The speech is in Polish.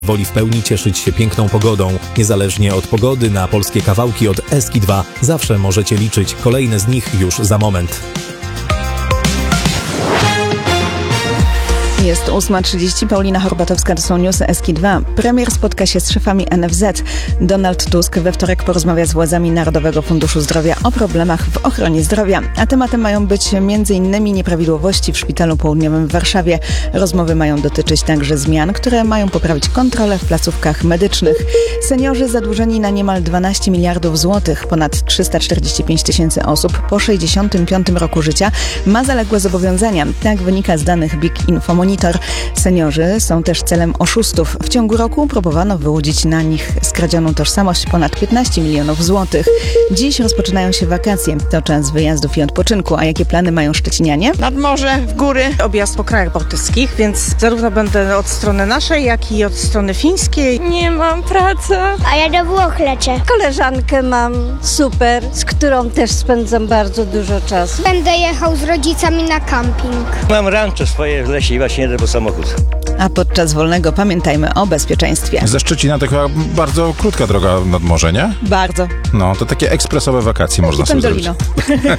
woli w pełni cieszyć się piękną pogodą. Niezależnie od pogody na polskie kawałki od Eski 2 zawsze możecie liczyć. Kolejne z nich już za moment. Jest 8:30, Paulina Horbatowska, to są newsy Eski 2. Premier spotka się z szefami NFZ. Donald Tusk we wtorek porozmawia z władzami Narodowego Funduszu Zdrowia o problemach w ochronie zdrowia. A tematem mają być m.in. nieprawidłowości w Szpitalu Południowym w Warszawie. Rozmowy mają dotyczyć także zmian, które mają poprawić kontrolę w placówkach medycznych. Seniorzy zadłużeni na niemal 12 miliardów złotych, ponad 345 tysięcy osób po 65 roku życia ma zaległe zobowiązania. Tak wynika z danych BIG Infomonitor. Seniorzy są też celem oszustów. W ciągu roku próbowano wyłudzić na nich skradzioną tożsamość ponad 15 milionów złotych. Dziś rozpoczynają się wakacje. To czas wyjazdów i odpoczynku. A jakie plany mają szczecinianie? Nad morze, w góry, objazd po krajach bałtyckich, więc zarówno będę od strony naszej, jak i od strony fińskiej. Nie mam pracy. A ja do Włoch lecę. Koleżankę mam super, z którą też spędzam bardzo dużo czasu. Będę jechał z rodzicami na camping. Mam rancho swoje w lesie i właśnie jedę po samochód. A podczas wolnego pamiętajmy o bezpieczeństwie. Ze Szczecina to chyba bardzo krótka droga nad morze, nie? Bardzo. No, to takie ekspresowe wakacje można sobie zrobić. Pendolino.